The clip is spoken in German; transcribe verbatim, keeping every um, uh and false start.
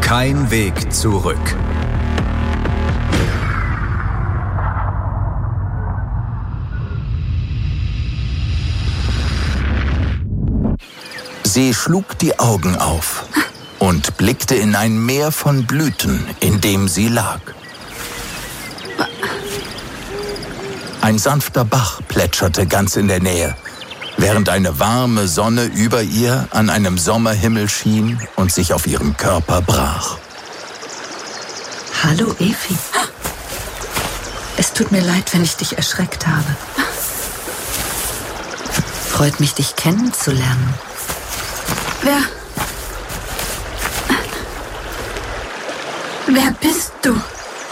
Kein Weg zurück. Sie schlug die Augen auf und blickte in ein Meer von Blüten, in dem sie lag. Ein sanfter Bach plätscherte ganz in der Nähe, während eine warme Sonne über ihr an einem Sommerhimmel schien und sich auf ihrem Körper brach. Hallo, Efi. Es tut mir leid, wenn ich dich erschreckt habe. Freut mich, dich kennenzulernen. Wer? Wer bist du?